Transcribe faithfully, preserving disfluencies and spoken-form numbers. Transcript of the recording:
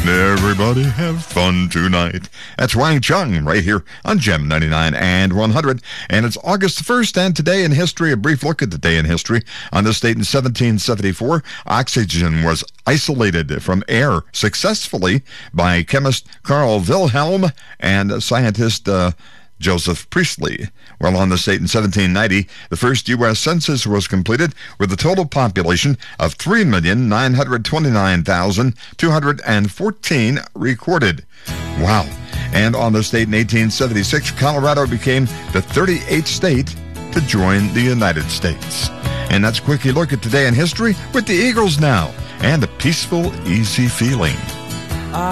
Everybody have fun tonight. That's Wang Chung right here on Gem ninety-nine and one hundred. And it's August the first, and today in history, a brief look at the day in history. On this date in seventeen seventy-four, oxygen was isolated from air successfully by chemist Carl Wilhelm and scientist uh, Joseph Priestley. Well, on this date in seventeen ninety, the first U S census was completed with a total population of three million nine hundred twenty-nine thousand two hundred fourteen recorded. Wow. And on this date in eighteen seventy-six, Colorado became the thirty-eighth state to join the United States. And that's a quickie look at today in history with the Eagles now and a peaceful, easy feeling.